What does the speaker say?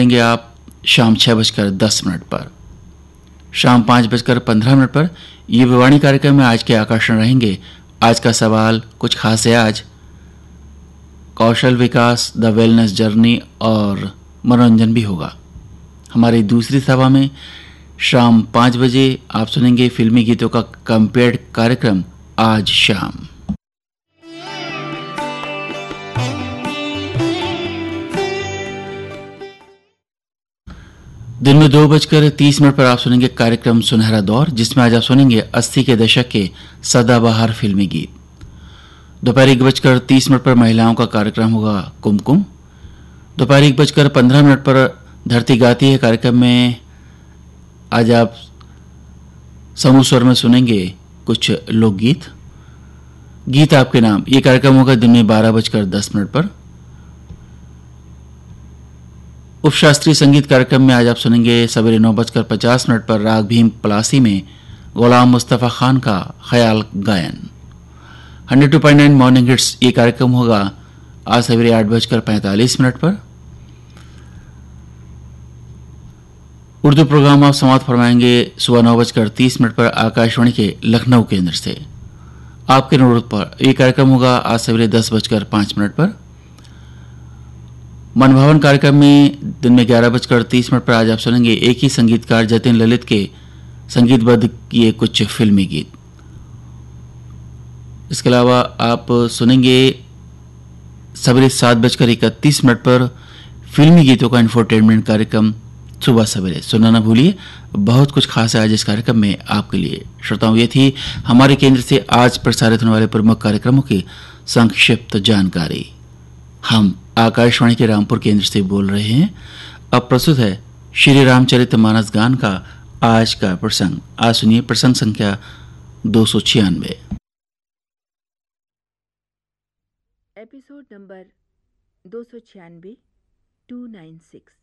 मिलेंगे आप शाम 6:10 पर। शाम 5:15 पर ये विवाणी कार्यक्रम में आज के आकर्षण रहेंगे। आज का सवाल कुछ खास है आज, कौशल विकास, द वेलनेस जर्नी और मनोरंजन भी होगा। हमारी दूसरी सभा में शाम 5 बजे आप सुनेंगे फिल्मी गीतों का कंपेयर्ड कार्यक्रम आज शाम। दिन में 2:30 पर आप सुनेंगे कार्यक्रम सुनहरा दौर, जिसमें आज आप सुनेंगे 80 के दशक के सदाबहार फिल्मी गीत। दोपहर 1:30 पर महिलाओं का कार्यक्रम होगा कुमकुम। दोपहर 1:15 पर धरती गाती है कार्यक्रम में आज आप समूह स्वर में सुनेंगे कुछ लोकगीत। गीत आपके नाम ये कार्यक्रम होगा दिन में 12:10 पर। उपशास्त्रीय संगीत कार्यक्रम में आज आप सुनेंगे सवेरे 9:50 पर राग भीम पलासी में गुलाम मुस्तफ़ा खान का ख्याल गायन। 102.9 मॉर्निंग हिट्स ये कार्यक्रम होगा आज सवेरे 8:45 पर। उर्दू प्रोग्राम आप समाप्त फरमाएंगे सुबह 9:30 पर आकाशवाणी के लखनऊ केंद्र से। आपके अनुरोध पर यह कार्यक्रम होगा आज सवेरे 10:05 पर। मनभावन कार्यक्रम में दिन में 11:30 पर आज आप सुनेंगे एक ही संगीतकार जतिन ललित के संगीतबद्ध किए कुछ फिल्मी गीत। इसके अलावा आप सुनेंगे सवेरे 7:31 पर फिल्मी गीतों का इंफोटेनमेंट कार्यक्रम सुबह सवेरे। सुनना ना भूलिए, बहुत कुछ खास है आज इस कार्यक्रम में आपके लिए। श्रोताओं, ये थी हमारे केंद्र से आज प्रसारित होने वाले प्रमुख कार्यक्रमों की संक्षिप्त जानकारी। हम आकाशवाणी के रामपुर केंद्र से बोल रहे हैं। अब प्रस्तुत है श्री रामचरितमानस गान का आज का प्रसंग। आज सुनिए प्रसंग संख्या 296। Episode number 296 296।